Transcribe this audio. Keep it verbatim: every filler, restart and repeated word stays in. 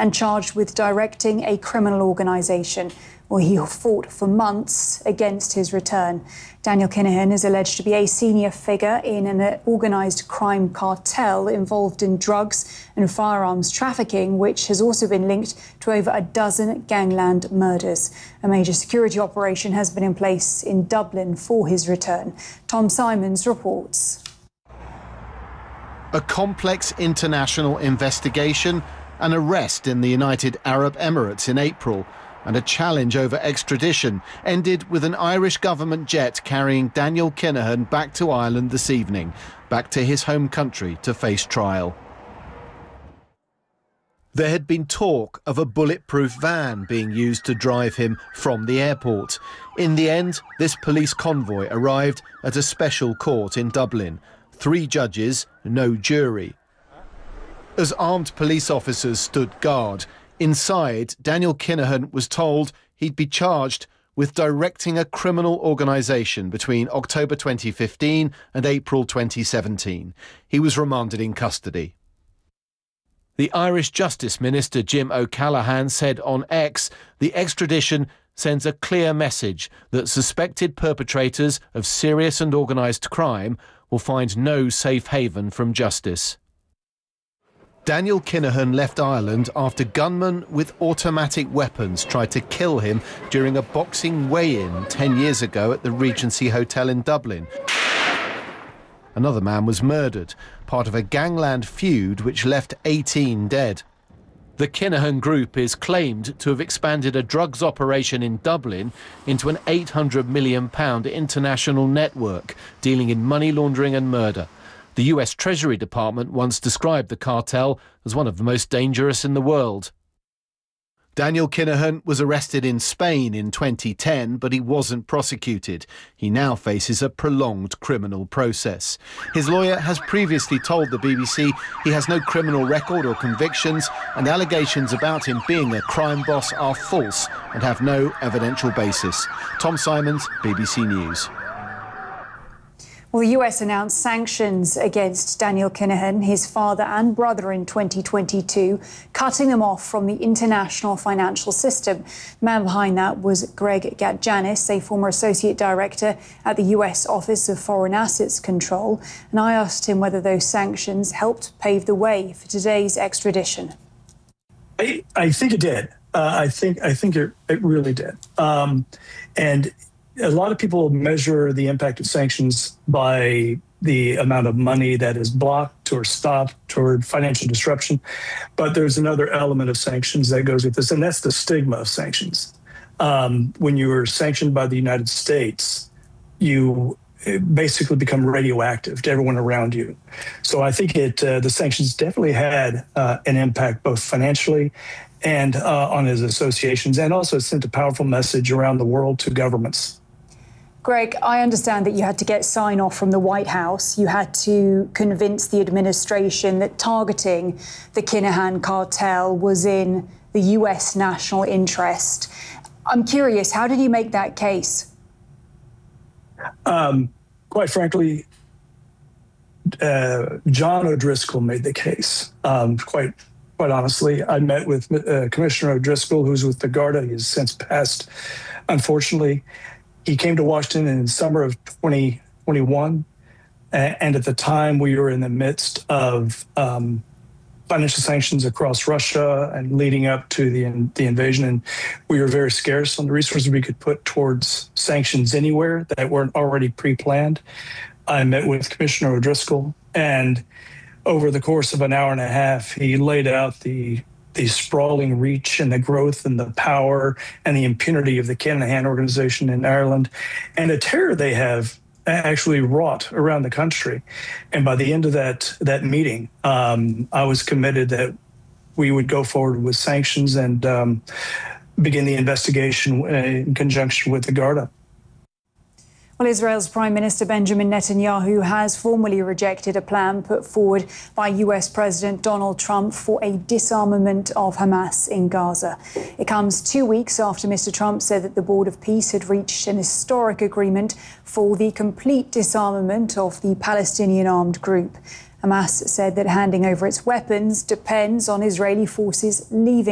and charged with directing a criminal organisation. Well, he fought for months against his return. Daniel Kinahan is alleged to be a senior figure in an organised crime cartel involved in drugs and firearms trafficking, which has also been linked to over a dozen gangland murders. A major security operation has been in place in Dublin for his return. Tom Simons reports. A complex international investigation, an arrest in the United Arab Emirates in April, and a challenge over extradition ended with an Irish government jet carrying Daniel Kinahan back to Ireland this evening, back to his home country to face trial. There had been talk of a bulletproof van being used to drive him from the airport. In the end, this police convoy arrived at a special court in Dublin. Three judges, no jury. As armed police officers stood guard, inside, Daniel Kinahan was told he'd be charged with directing a criminal organisation between October twenty fifteen and April twenty seventeen. He was remanded in custody. The Irish Justice Minister Jim O'Callaghan said on X, the extradition sends a clear message that suspected perpetrators of serious and organised crime will find no safe haven from justice. Daniel Kinahan left Ireland after gunmen with automatic weapons tried to kill him during a boxing weigh-in ten years ago at the Regency Hotel in Dublin. Another man was murdered, part of a gangland feud which left eighteen dead. The Kinahan group is claimed to have expanded a drugs operation in Dublin into an eight hundred million pound international network dealing in money laundering and murder. The U S Treasury Department once described the cartel as one of the most dangerous in the world. Daniel Kinahan was arrested in Spain in twenty ten, but he wasn't prosecuted. He now faces a prolonged criminal process. His lawyer has previously told the B B C he has no criminal record or convictions, and allegations about him being a crime boss are false and have no evidential basis. Tom Simons, B B C News. Well, the U S announced sanctions against Daniel Kinahan, his father and brother in twenty twenty-two, cutting them off from the international financial system. The man behind that was Greg Gatjanis, a former associate director at the U S Office of Foreign Assets Control. And I asked him whether those sanctions helped pave the way for today's extradition. I, I think it did. Uh, I think I think it, it really did. Um, and a lot of people measure the impact of sanctions by the amount of money that is blocked or stopped toward financial disruption. But there's another element of sanctions that goes with this, and that's the stigma of sanctions. Um, when you are sanctioned by the United States, you basically become radioactive to everyone around you. So I think it uh, the sanctions definitely had uh, an impact both financially and uh, on his associations, and also sent a powerful message around the world to governments. Greg, I understand that you had to get sign-off from the White House. You had to convince the administration that targeting the Kinahan cartel was in the U S national interest. I'm curious, how did you make that case? Um, quite frankly, uh, John O'Driscoll made the case. Um, quite, quite honestly, I met with uh, Commissioner O'Driscoll, who's with the Garda. He has since passed, unfortunately. He came to Washington in the summer of twenty twenty-one, and at the time we were in the midst of um, financial sanctions across Russia and leading up to the, the invasion, and we were very scarce on the resources we could put towards sanctions anywhere that weren't already pre-planned. I met with Commissioner O'Driscoll, and over the course of an hour and a half, he laid out the the sprawling reach and the growth and the power and the impunity of the Kinahan organization in Ireland, and the terror they have actually wrought around the country. And by the end of that that meeting, um, I was committed that we would go forward with sanctions and um, begin the investigation in conjunction with the Garda. Well, Israel's Prime Minister Benjamin Netanyahu has formally rejected a plan put forward by U S President Donald Trump for a disarmament of Hamas in Gaza. It comes two weeks after Mister Trump said that the Board of Peace had reached an historic agreement for the complete disarmament of the Palestinian armed group. Hamas said that handing over its weapons depends on Israeli forces leaving